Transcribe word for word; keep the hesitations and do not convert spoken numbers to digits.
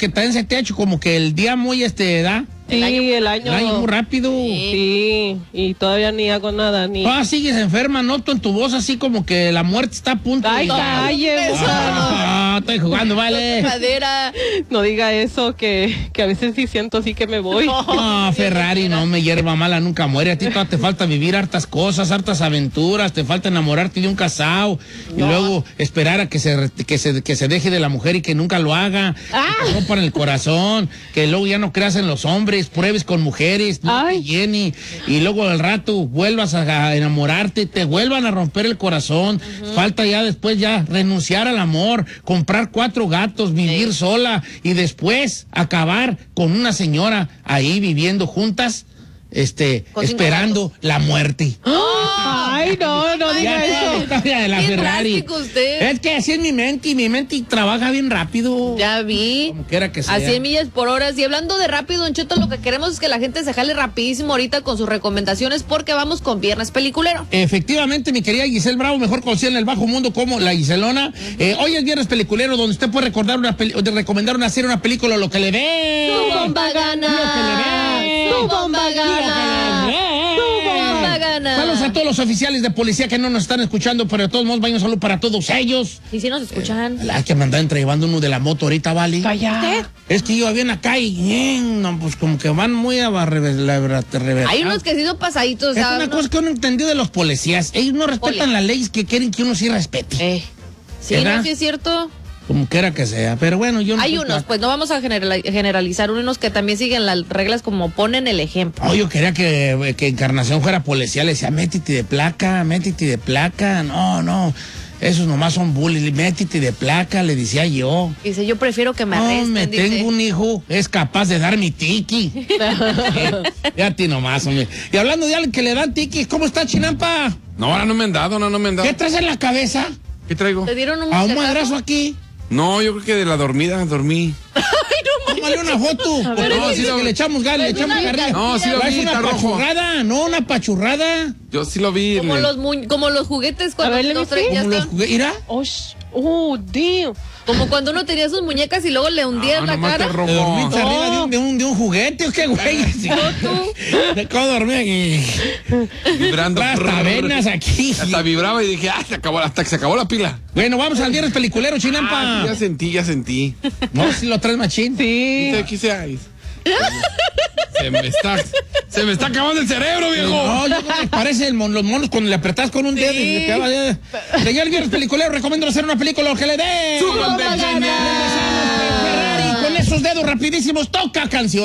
que también se te ha hecho como que el día muy este, ¿da? Sí, el año, el año, el año muy rápido. Sí, y todavía ni hago nada, ni... Ah, sigues enferma, noto en tu voz así como que la muerte está a punto. Ay, de... calle, ah, estoy jugando, vale. Madera. No diga eso, que, que a veces sí siento así que me voy. No, Ferrari, no, me hierba mala nunca muere. A ti todavía te falta vivir hartas cosas, hartas aventuras, te falta enamorarte de un casado no. y luego esperar a que se, que, se, que se deje de la mujer y que nunca lo haga, ah. que te rompan el corazón, que luego ya no creas en los hombres, pruebes con mujeres, no te llene, y luego al rato vuelvas a enamorarte, te vuelvan a romper el corazón. Uh-huh. Falta ya después ya renunciar al amor, comprar cuatro gatos, vivir sí. sola y después acabar con una señora ahí viviendo juntas, este, esperando la muerte. ¡Oh! Ay, no, no diga eso. La historia de la Qué Ferrari. Usted. Es que así es mi mente y mi mente trabaja bien rápido. Ya vi. Como quiera que sea. A cien millas por hora. Y hablando de rápido, Don Cheto, lo que queremos es que la gente se jale rapidísimo ahorita con sus recomendaciones porque vamos con Viernes Peliculero. Efectivamente, mi querida Giselle Bravo, mejor conocida en el bajo mundo como la Giselona. Uh-huh. eh, hoy es Viernes Peliculero, donde usted puede recordar una peli- recomendar una serie, una película, lo que le ve. ¡Tu bomba gana! Lo que le ve. ¡Tu bomba gana! ¡Tu bomba gana! Saludos a todos los oficiales de policía que no nos están escuchando, pero de todos modos, vaya un saludo para todos ellos. ¿Y si nos escuchan? Eh, la que me andan llevando uno de la moto ahorita, ¿vale? Calla. Es que yo bien acá y bien, no, pues como que van muy a rever. Hay unos que sí son pasaditos. Es ¿sabes? una ¿no? cosa que uno entendió de los policías. Ellos no respetan Poli. las leyes que quieren que uno sí respete. Eh. Sí, ¿verdad? no, sí es cierto. Como quiera que sea, pero bueno, yo no Hay sé unos, qué. pues no vamos a general, generalizar, unos que también siguen las reglas como ponen el ejemplo. Oh, yo quería que, que Encarnación fuera policía, le decía, métete de placa, métete de placa. No, no, esos nomás son bullies, métete de placa, le decía yo. Dice, yo prefiero que me no, arresten. me dice. tengo un hijo, es capaz de dar mi tiki. Ya a ti nomás, hombre. Y hablando de alguien que le dan tiki, ¿cómo está, Chinampa? No, ahora no me han dado, no, no me han dado. ¿Qué traes en la cabeza? ¿Qué traigo? ¿Te dieron un A un muchachazo? madrazo aquí. No, yo creo que de la dormida dormí. Ay, no Tómale una foto. ver, no, sí dice lo- que le echamos gas, le Es echamos una carrilla. No, sí lo Es vi, una está rojo. pachurrada, no una pachurrada. Yo sí lo vi. Como me- los, mu- como los juguetes cuando A ver, let los me traen, see. ya Como los están. juguetes. Mira. Oh, sh- oh, damn. Como cuando uno tenía sus muñecas y luego le hundías Ah, la nomás te cara. robo. ¿Te dormiste No. arriba de un, de, un, de un juguete o qué, güey? Sí. ¿De cómo dormí aquí? Vibrando. Hasta venas aquí. Hasta vibraba y dije, ah, se acabó, hasta que se acabó la pila. Bueno, vamos al viernes peliculero, Chinampa. Ah, ya sentí, ya sentí. No, si lo traes machín. Sí. Quise, quise, ay. Se me está, se me está acabando el cerebro, viejo. No, yo creo que parece el mon- los monos cuando le apretas con un dedo y le quedaba de... Señor viernes peliculero, recomiendo hacer una película lo que le dé. ¡Su bomba gana! Regresamos con Ferrari con esos dedos rapidísimos, toca canción.